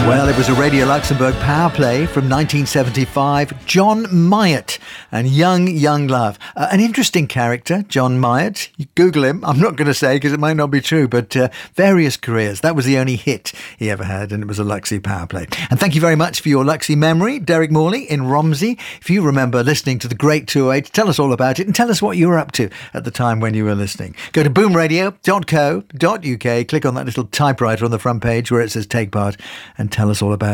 Well, it was a Radio Luxembourg power play from 1975. John Myatt and Young Love. An interesting character, John Myatt. You Google him. I'm not going to say because it might not be true, but various careers. That was the only hit he ever had, and it was a Luxie power play. And thank you very much for your Luxie memory, Derek Morley in Romsey. If you remember listening to the Great 208, tell us all about it and tell us what you were up to at the time when you were listening. Go to boomradio.co.uk, click on that little typewriter on the front page where it says Take Part, and tell us all about it.